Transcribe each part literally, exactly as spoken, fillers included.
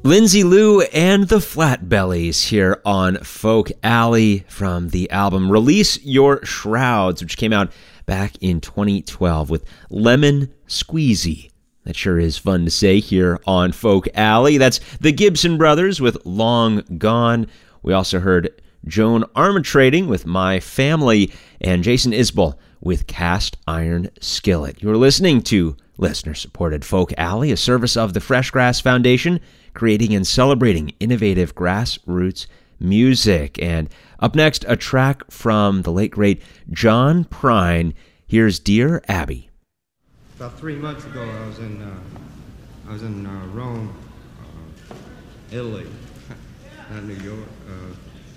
Lindsay Lou and the Flatbellies here on Folk Alley from the album Release Your Shrouds, which came out back in twenty twelve with Lemon Squeezy. That sure is fun to say here on Folk Alley. That's the Gibson Brothers with Long Gone. We also heard Joan Armatrading with My Family and Jason Isbell with Cast Iron Skillet. You're listening to listener-supported Folk Alley, a service of the Fresh Grass Foundation, creating and celebrating innovative grassroots music. And up next, a track from the late, great John Prine. Here's Dear Abby. About three months ago, I was in uh, I was in uh, Rome, uh, Italy, not New York. Uh,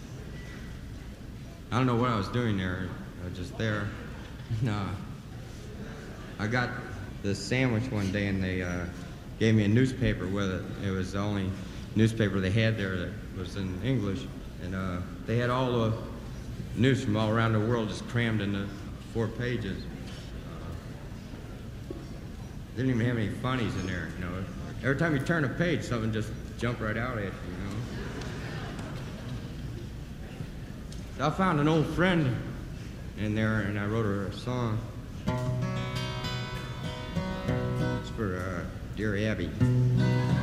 I don't know what I was doing there. I was just there. No, I got this sandwich one day, and they uh, gave me a newspaper with it. It was the only newspaper they had there that was in English, and uh, they had all the news from all around the world just crammed into four pages. Didn't even have any funnies in there, you know. Every time you turn a page, something just jumped right out at you, you know. So I found an old friend in there, and I wrote her a song. It's for uh, Dear Abby.